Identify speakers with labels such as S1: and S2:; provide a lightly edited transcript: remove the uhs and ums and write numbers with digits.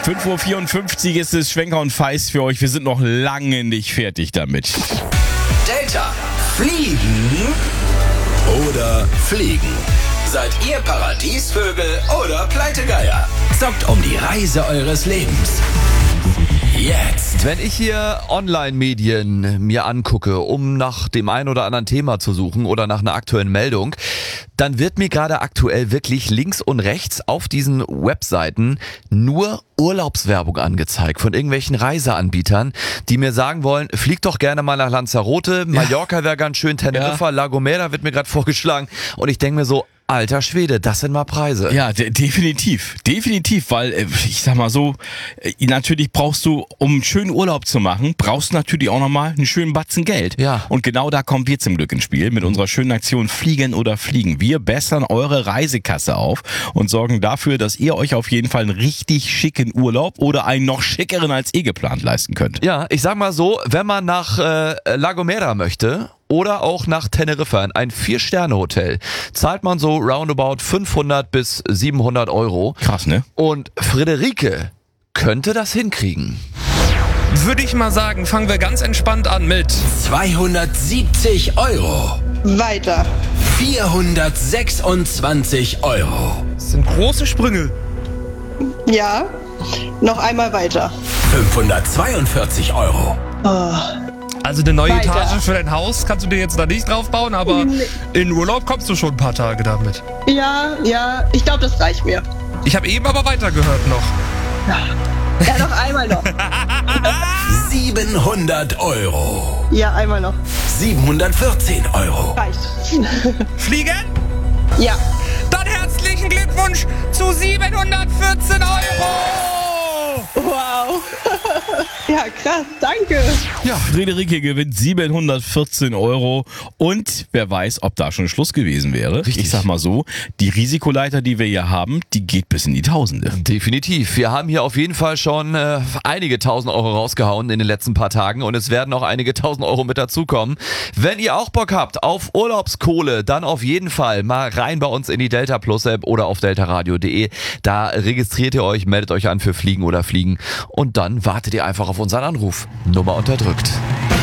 S1: 5:54 Uhr ist es, Schwenker und Feist für euch. Wir sind noch lange nicht fertig damit.
S2: Delta, fliegen oder fliegen? Seid ihr Paradiesvögel oder Pleitegeier? Zockt um die Reise eures Lebens. Jetzt.
S3: Wenn ich hier Online-Medien mir angucke, um nach dem einen oder anderen Thema zu suchen oder nach einer aktuellen Meldung, dann wird mir gerade aktuell wirklich links und rechts auf diesen Webseiten nur Urlaubswerbung angezeigt von irgendwelchen Reiseanbietern, die mir sagen wollen, flieg doch gerne mal nach Lanzarote, Mallorca wäre ganz schön, Teneriffa, La Gomera wird mir gerade vorgeschlagen und ich denke mir so, alter Schwede, das sind mal Preise.
S1: Ja, definitiv, weil ich sag mal so, natürlich brauchst du, um einen schönen Urlaub zu machen, brauchst du natürlich auch nochmal einen schönen Batzen Geld.
S3: Ja.
S1: Und genau da kommen wir zum Glück ins Spiel mit unserer schönen Aktion Fliegen oder Fliegen. Wir bessern eure Reisekasse auf und sorgen dafür, dass ihr euch auf jeden Fall einen richtig schicken Urlaub oder einen noch schickeren als geplant leisten könnt.
S3: Ja, ich sag mal so, wenn man nach La Gomera möchte oder auch nach Teneriffa in ein 4-Sterne-Hotel, zahlt man so roundabout 500 bis 700 Euro.
S1: Krass, ne?
S3: Und Friederike könnte das hinkriegen.
S4: Würde ich mal sagen, fangen wir ganz entspannt an mit
S2: 270 Euro.
S5: Weiter.
S2: 426 Euro.
S4: Das sind große Sprünge.
S5: Ja. Noch einmal weiter.
S2: 542 Euro.
S4: Also eine neue
S5: Weiter.
S4: Etage für dein Haus kannst du dir jetzt da nicht drauf bauen, aber in Urlaub kommst du schon ein paar Tage damit.
S5: Ja. Ich glaube, das reicht mir.
S4: Ich habe eben aber weitergehört noch.
S5: Ja, noch einmal noch.
S2: 700 Euro.
S5: Ja, einmal noch.
S2: 714 Euro.
S5: Reicht.
S4: Fliegen?
S5: Ja.
S4: Dann herzlichen Glückwunsch zu 714 Euro!
S5: Wow. Ja, krass. Danke.
S1: Ja, Friederike gewinnt 714 Euro und wer weiß, ob da schon Schluss gewesen wäre.
S3: Richtig.
S1: Ich sag mal so, die Risikoleiter, die wir hier haben, die geht bis in die Tausende.
S3: Definitiv. Wir haben hier auf jeden Fall schon einige 1000 Euro rausgehauen in den letzten paar Tagen und es werden noch einige 1000 Euro mit dazukommen. Wenn ihr auch Bock habt auf Urlaubskohle, dann auf jeden Fall mal rein bei uns in die Delta Plus App oder auf deltaradio.de. Da registriert ihr euch, meldet euch an für Fliegen oder Fliegen und dann wartet ihr einfach auf unseren Anruf. Nummer unterdrückt.